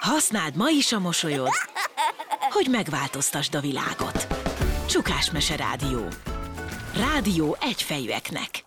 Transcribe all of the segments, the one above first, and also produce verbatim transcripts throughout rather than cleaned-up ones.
Használd ma is a mosolyod, hogy megváltoztasd a világot. Csukás Mese Rádió. Rádió egyfejűeknek.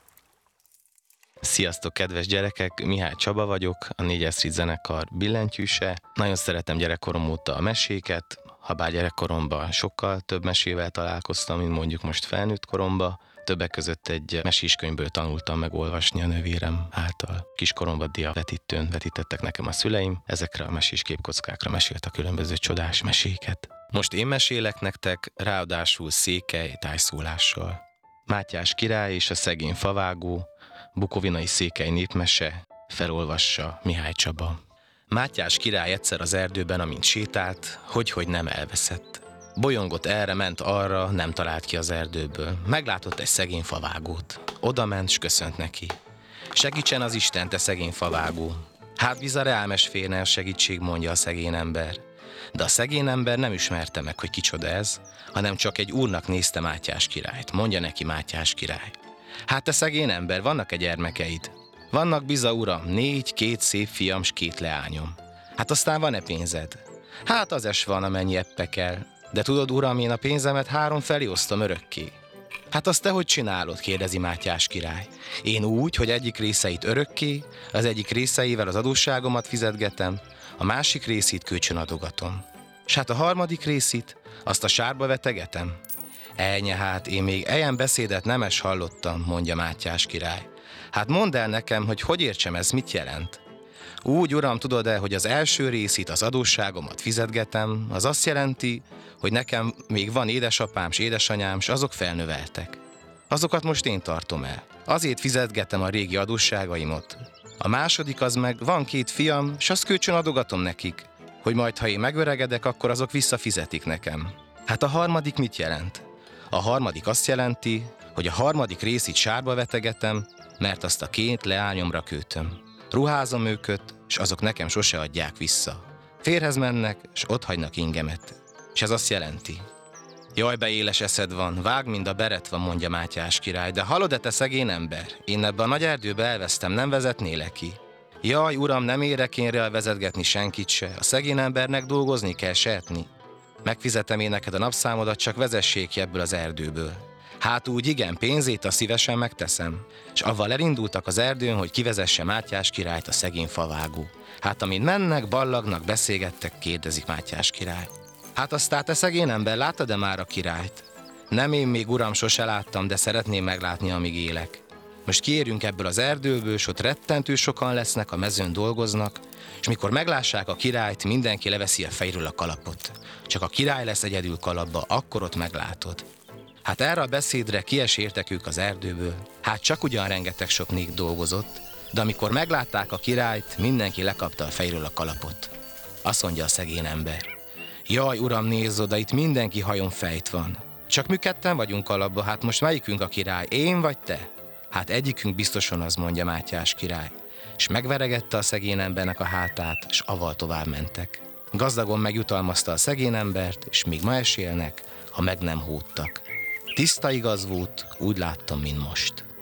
Sziasztok, kedves gyerekek! Mihály Csaba vagyok, a négyes Street zenekar billentyűse. Nagyon szeretem gyerekkorom óta a meséket, habár gyerekkoromban sokkal több mesével találkoztam, mint mondjuk most felnőtt koromban. Többek között egy meséskönyvből tanultam meg olvasni a nővérem által. Kiskoromban diavetítőn vetítettek nekem a szüleim, ezekre a mesés képkockákra mesélt a különböző csodás meséket. Most én mesélek nektek, ráadásul székely tájszólással. Mátyás király és a szegény favágó, bukovinai székely népmese, felolvassa Mihály Csaba. Mátyás király egyszer az erdőben, amint sétált, hogy-hogy nem elveszett. Bolyongott erre, ment arra, nem talált ki az erdőből. Meglátott egy szegény favágót. Oda ment, s köszönt neki. Segítsen az Isten, te szegény favágó. Hát biza reálmes férne a segítség, mondja a szegény ember. De a szegény ember nem ismerte meg, hogy kicsoda ez, hanem csak egy úrnak nézte Mátyás királyt. Mondja neki Mátyás király. Hát te szegény ember, vannak-e gyermekeid? Vannak biza, uram, négy, két szép fiam, s két leányom. Hát aztán van-e pénzed? Hát az es van, amennyi eppe kell. De tudod, uram, én a pénzemet három felé osztom örökké. Hát azt te hogy csinálod? Kérdezi Mátyás király. Én úgy, hogy egyik részeit örökké, az egyik részeivel az adósságomat fizetgetem, a másik részét kölcsön adogatom. S hát a harmadik részét, azt a sárba vetegetem. Elnye hát, én még ilyen beszédet nem es hallottam, mondja Mátyás király. Hát mondd el nekem, hogy hogy értsem, ez mit jelent? Úgy, uram, tudod-e, hogy az első részét, az adósságomat fizetgetem, az azt jelenti, hogy nekem még van édesapám s édesanyám, s azok felnöveltek. Azokat most én tartom el. Azért fizetgetem a régi adósságaimat. A második az meg, van két fiam, s azt kölcsön adogatom nekik, hogy majd, ha én megöregedek, akkor azok visszafizetik nekem. Hát a harmadik mit jelent? A harmadik azt jelenti, hogy a harmadik részét sárba vetegetem, mert azt a két leányomra költöm. Ruházom őket, s azok nekem sose adják vissza. Férhez mennek, s ott hagynak ingemet. És ez azt jelenti. Jaj, be éles eszed van, vág, mind a beretva, mondja Mátyás király, de hallod-e, te szegény ember? Én ebbe a nagy erdőbe elvesztem, nem vezetnélek ki? Jaj, uram, nem érek én rá vezetgetni senkit se, a szegény embernek dolgozni kell, seetni. Megfizetem én neked a napszámodat, csak vezessék ki ebből az erdőből. Hát úgy igen, pénzét a szívesen megteszem. És avval elindultak az erdőn, hogy kivezesse Mátyás királyt a szegény favágó. Hát amint mennek, ballagnak, beszélgettek, kérdezik Mátyás király. Hát aztán te szegény ember, láttad-e már a királyt? Nem, én még, uram, sose láttam, de szeretném meglátni, amíg élek. Most kiérjünk ebből az erdőből, s ott rettentő sokan lesznek, a mezőn dolgoznak, és mikor meglássák a királyt, mindenki leveszi a fejről a kalapot. Csak a király lesz egyedül kalapba, akkor ott meglátod. Hát erre a beszédre kiesértek ők az erdőből, hát csak ugyan rengeteg sok nép dolgozott, de amikor meglátták a királyt, mindenki lekapta a fejről a kalapot. Azt mondja a szegény ember. Jaj, uram, nézz oda, itt mindenki hajon fejt van. Csak mi ketten vagyunk kalapba, hát most melyikünk a király, én vagy te? Hát egyikünk biztosan az, mondja Mátyás király. És megveregette a szegény embernek a hátát, és avval tovább mentek. Gazdagon megjutalmazta a szegény embert, és még ma esélnek, ha meg nem hódtak. Tiszta igaz volt, úgy láttam, mint most.